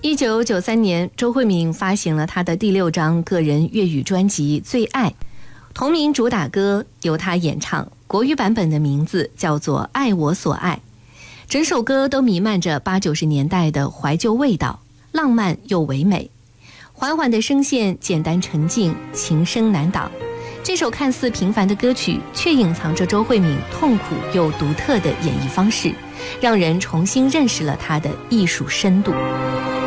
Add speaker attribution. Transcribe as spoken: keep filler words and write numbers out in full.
Speaker 1: 一九九三年，周慧敏发行了她的第六张个人粤语专辑《最爱》，同名主打歌由她演唱，国语版本的名字叫做《爱我所爱》。整首歌都弥漫着八九十年代的怀旧味道，浪漫又唯美。缓缓的声线，简单沉静，情深难挡。这首看似平凡的歌曲，却隐藏着周慧敏痛苦又独特的演绎方式，让人重新认识了她的艺术深度。